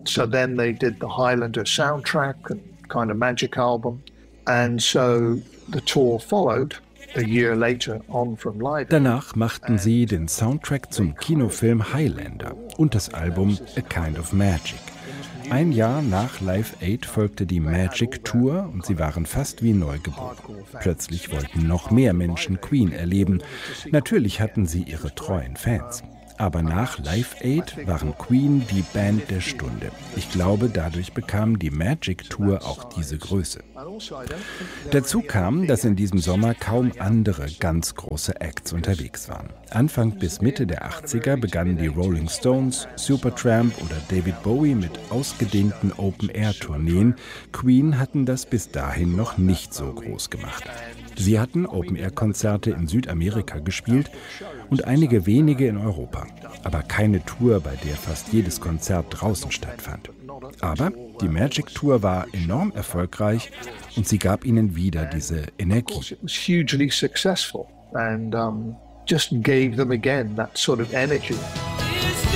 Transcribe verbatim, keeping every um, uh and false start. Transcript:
So then they did the Highlander soundtrack and kind of magic album. And so the tour followed a year later on from Live Aid. Danach machten sie den Soundtrack zum Kinofilm Highlander und das Album A Kind of Magic. Ein Jahr nach Live Aid folgte die Magic Tour und sie waren fast wie neugeboren. Plötzlich wollten noch mehr Menschen Queen erleben. Natürlich hatten sie ihre treuen Fans. Aber nach Live Aid waren Queen die Band der Stunde. Ich glaube, dadurch bekam die Magic Tour auch diese Größe. Dazu kam, dass in diesem Sommer kaum andere ganz große Acts unterwegs waren. Anfang bis Mitte der achtziger begannen die Rolling Stones, Supertramp oder David Bowie mit ausgedehnten Open-Air-Tourneen. Queen hatten das bis dahin noch nicht so groß gemacht. Sie hatten Open-Air-Konzerte in Südamerika gespielt und einige wenige in Europa. Aber keine Tour, bei der fast jedes Konzert draußen stattfand. Aber die Magic Tour war enorm erfolgreich und sie gab ihnen wieder diese Energie. It was hugely successful and um, just gave them again that sort of energy.